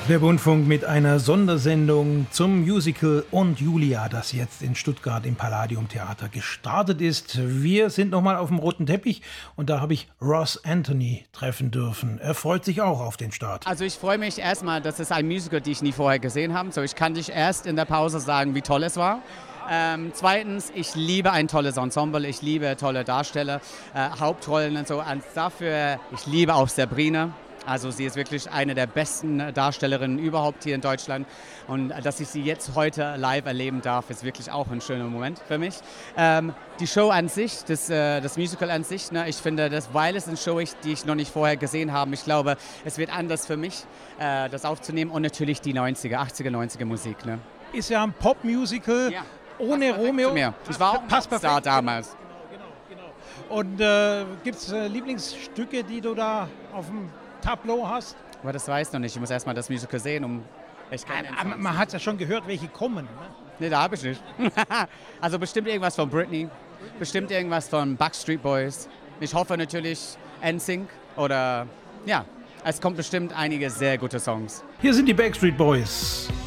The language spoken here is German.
Der Bundfunk mit einer Sondersendung zum Musical und Julia, das jetzt in Stuttgart im Palladium Theater gestartet ist. Wir sind nochmal auf dem roten Teppich und da habe ich Ross Anthony treffen dürfen. Er freut sich auch auf den Start. Also ich freue mich erstmal, das ist ein Musical, die ich nie vorher gesehen habe. So, ich kann dich erst in der Pause sagen, wie toll es war. Zweitens, ich liebe ein tolles Ensemble, ich liebe tolle Darsteller, Hauptrollen und so. Und dafür, ich liebe auch Sabrina. Also sie ist wirklich eine der besten Darstellerinnen überhaupt hier in Deutschland. Und dass ich sie jetzt heute live erleben darf, ist wirklich auch ein schöner Moment für mich. Die Show an sich, das Musical an sich, ne, ich finde, weil es eine Show ist, die ich noch nicht vorher gesehen habe, ich glaube, es wird anders für mich, das aufzunehmen. Und natürlich die 80er, 90er Musik. Ne. Ist ja ein Popmusical ohne Romeo. Ich war auch ein Star damals. Genau. Und gibt es Lieblingsstücke, die du da auf dem Tableau hast? Aber das weiß ich noch nicht. Ich muss erst mal das Musical sehen, Man hat ja schon gehört, welche kommen. Ne? Nee, da habe ich nicht. Also bestimmt irgendwas von Britney, bestimmt irgendwas von Backstreet Boys. Ich hoffe natürlich NSYNC oder ja, es kommt bestimmt einige sehr gute Songs. Hier sind die Backstreet Boys.